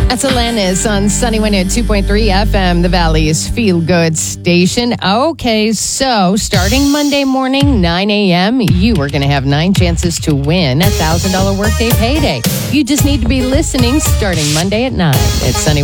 That's Alanis on Sunny 102.3 FM, the Valley's Feel Good station. Okay, so starting Monday morning, 9 a.m., you are going to have 9 chances to win a $1,000 workday payday. You just need to be listening starting Monday at 9. It's Sunny